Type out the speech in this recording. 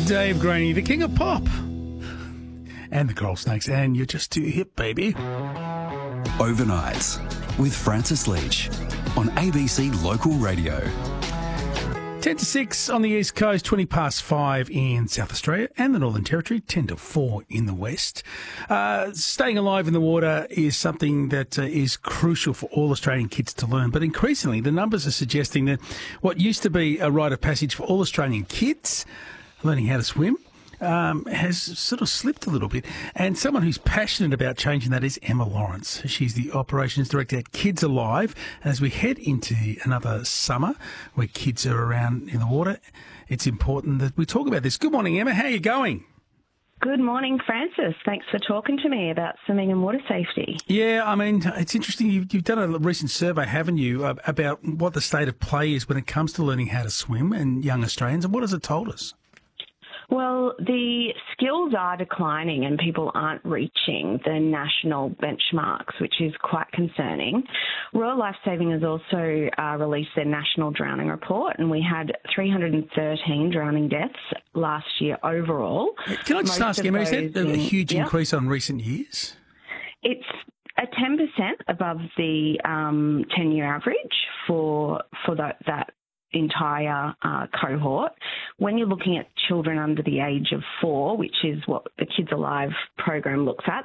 Dave Graney, the king of pop. And the Coral Snakes, and you're just too hip, baby. Overnights with Francis Leach on ABC Local Radio. 10 to 6 on the East Coast, 20 past 5 in South Australia and the Northern Territory, 10 to 4 in the West. Staying alive in the water is something that is crucial for all Australian kids to learn, but increasingly the numbers are suggesting that what used to be a rite of passage for all Australian kids, learning how to swim, has sort of slipped a little bit. And someone who's passionate about changing that is Emma Lawrence. She's the Operations Director at Kids Alive. And as we head into another summer where kids are around in the water, it's important that we talk about this. Good morning, Emma. How are you going? Good morning, Francis. Thanks for talking to me about swimming and water safety. Yeah, I mean, it's interesting. You've done a recent survey, haven't you, about what the state of play is when it comes to learning how to swim in young Australians. And what has it told us? Well, the skills are declining and people aren't reaching the national benchmarks, which is quite concerning. Royal Lifesaving has also released their national drowning report, and we had 313 drowning deaths last year overall. Can I just ask, Emma, is that a huge increase on recent years? It's a 10% above the 10-year average for that entire cohort. When you're looking at children under the age of 4, which is what the Kids Alive program looks at,